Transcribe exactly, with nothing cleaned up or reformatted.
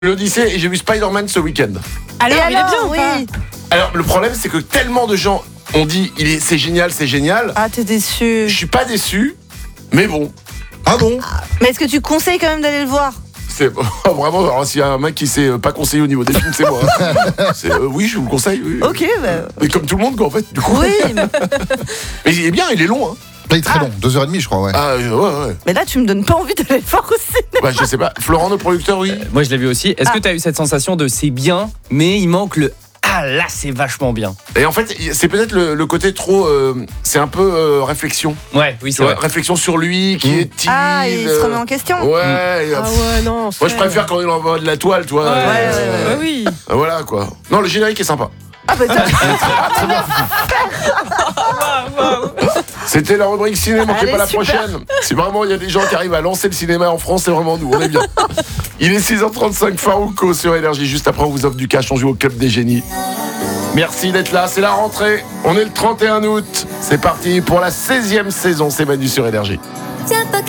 l'Odyssée et j'ai vu Spider-Man ce week-end. Alors, Et il est alors, bien ou oui. pas? Alors le problème c'est que tellement de gens ont dit il est, c'est génial, c'est génial. Ah, t'es déçu. Je suis pas déçu, mais bon. Ah bon? Mais est-ce que tu conseilles quand même d'aller le voir? C'est vraiment, alors s'il y a un mec qui sait pas conseiller au niveau des films, c'est moi. C'est, euh, oui, je vous le conseille. Oui. Ok, bah. Mais comme tout le monde, quoi, en fait, du coup. Oui, mais, Mais il est bien, il est long, hein. Là, il est très Ah. long, deux heures et demie, je crois, ouais. Ah, euh, ouais, ouais. mais là, tu me donnes pas envie d'aller le voir aussi. Bah, je sais pas. Florent, nos producteurs, oui. Moi, je l'ai vu aussi. Est-ce Ah. que tu as eu cette sensation de c'est bien, mais il manque le ah là, c'est vachement bien. Et en fait, c'est peut-être le, le côté trop. euh, c'est un peu euh, réflexion. Ouais, oui, Tu c'est vois, vrai. réflexion sur lui, qui Mmh. est timide. Ah, il se remet en question. Ouais. et, Ah pff, ouais, non. Moi, je préfère quand il envoie de la toile, toi. Ouais, euh, ouais, euh, ouais, oui. euh, Voilà, quoi. Non, le générique est sympa. Ah, bah, t'as- C'était la rubrique ciné, manquez Allez, pas la super. prochaine. Si vraiment il y a des gens qui arrivent à lancer le cinéma en France, c'est vraiment nous, on est bien. Il est six heures trente-cinq, Farouko sur Énergie. Juste après, on vous offre du cash, on joue au Club des Génies. Merci d'être là, c'est la rentrée. On est le trente et un août. C'est parti pour la seizième saison, c'est Manu sur Énergie. Tiens pas